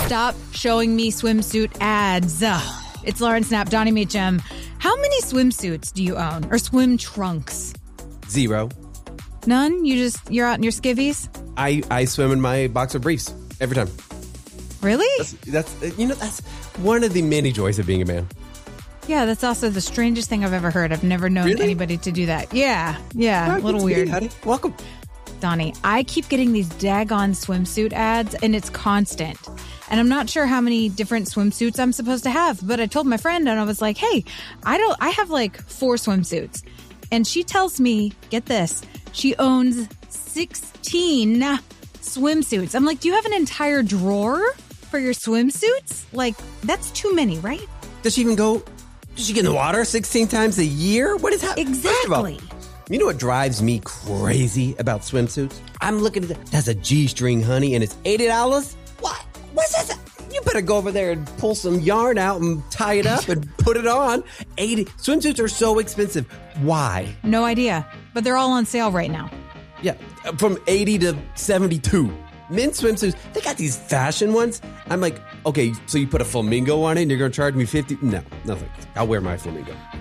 Stop showing me swimsuit ads. Ugh. It's Lauren Snap, Donnie Meacham. How many swimsuits do you own? Or swim trunks? 0. None? You're out in your skivvies? I swim in my boxer briefs every time. Really? That's one of the many joys of being a man. Yeah, that's also the strangest thing I've ever heard. I've never known anybody to do that. Yeah, a little weird. Honey. Welcome. Donnie, I keep getting these daggone swimsuit ads, and it's constant. And I'm not sure how many different swimsuits I'm supposed to have, but I told my friend, and I was like, hey, I have like 4 swimsuits. And she tells me, get this, she owns 16 swimsuits. I'm like, do you have an entire drawer for your swimsuits? Like, that's too many, right? Does she get in the water 16 times a year? What is happening? Exactly. You know what drives me crazy about swimsuits? I'm looking at that's a G-string, honey, and it's $80. What? What's this? You better go over there and pull some yarn out and tie it up and put it on. Swimsuits are so expensive. Why? No idea. But they're all on sale right now. Yeah, from 80 to 72. Men's swimsuits, they got these fashion ones. I'm like, okay, so you put a flamingo on it and you're going to charge me 50? No, nothing. I'll wear my flamingo.